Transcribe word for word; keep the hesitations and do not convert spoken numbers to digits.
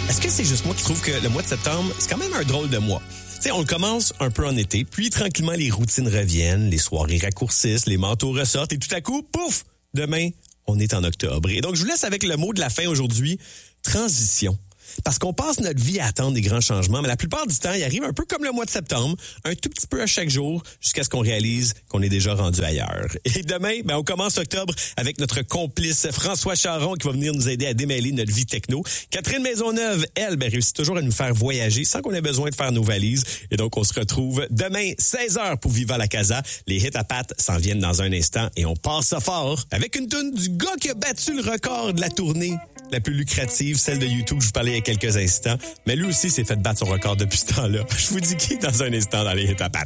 Est-ce que c'est juste moi qui trouve que le mois de septembre, c'est quand même un drôle de mois? Tu sais, on le commence un peu en été, puis tranquillement, les routines reviennent, les soirées raccourcissent, les manteaux ressortent, et tout à coup, pouf, demain, on est en octobre. Et donc, je vous laisse avec le mot de la fin aujourd'hui, transition. Parce qu'on passe notre vie à attendre des grands changements, mais la plupart du temps, il arrive un peu comme le mois de septembre, un tout petit peu à chaque jour, jusqu'à ce qu'on réalise qu'on est déjà rendu ailleurs. Et demain, ben, on commence octobre avec notre complice François Charon qui va venir nous aider à démêler notre vie techno. Catherine Maisonneuve, elle, ben, réussit toujours à nous faire voyager sans qu'on ait besoin de faire nos valises. Et donc, on se retrouve demain, seize heures pour Viva la Casa. Les hits à pattes s'en viennent dans un instant et on passe ça fort avec une toune du gars qui a battu le record de la tournée la plus lucrative, celle de YouTube, je vous parlais il y a quelques instants. Mais lui aussi s'est fait battre son record depuis ce temps-là. Je vous dis qui dans un instant dans les hits à pattes.